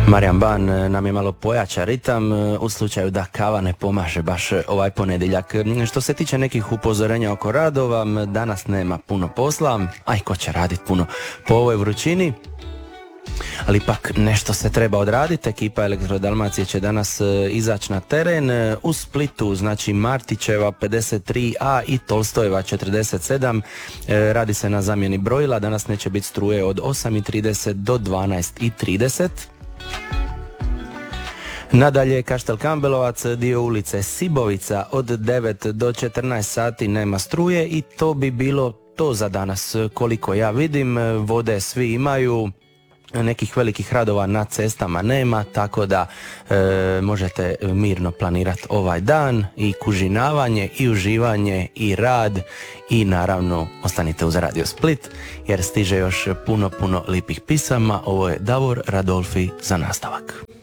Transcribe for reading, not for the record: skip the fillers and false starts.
Marijan Ban nam je malo pojača ritam u slučaju da kava ne pomaže baš ovaj ponedjeljak. Što se tiče nekih upozorenja oko radova, danas nema puno posla, a i ko će raditi puno po ovoj vrućini. Ali ipak nešto se treba odraditi. Ekipa Elektrodalmacije će danas izaći na teren. U Splitu, znači Martićeva 53A i Tolstojeva 47. Radi se na zamjeni brojila. Danas neće biti struje od 8:30 do 12:30. Nadalje, Kaštel Kambelovac, dio ulice Sibovica od 9 do 14 sati nema struje i to bi bilo to za danas. Koliko ja vidim, vode svi imaju, nekih velikih radova na cestama nema, tako da možete mirno planirati ovaj dan i kužinavanje i uživanje i rad i naravno ostanite uz Radio Split jer stiže još puno lipih pisama. Ovo je Davor Radolfi za nastavak.